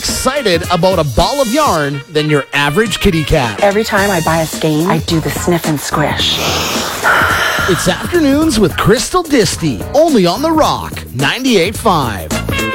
excited about a ball of yarn than your average kitty cat. Every time I buy a skein, I do the sniff and squish. It's Afternoons with Crystal Disty, only on The Rock 98.5.